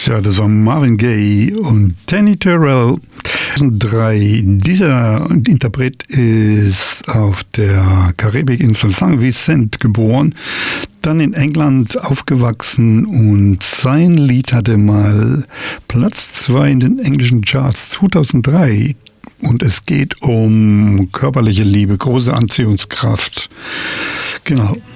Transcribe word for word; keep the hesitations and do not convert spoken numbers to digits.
Ja, das war Marvin Gaye und Danny Terrell. zweitausenddrei. Dieser Interpret ist auf der Karibikinsel Saint Vincent geboren, dann in England aufgewachsen und sein Lied hatte mal Platz zwei in den englischen Charts zweitausenddrei. Und es geht um körperliche Liebe, große Anziehungskraft. Genau.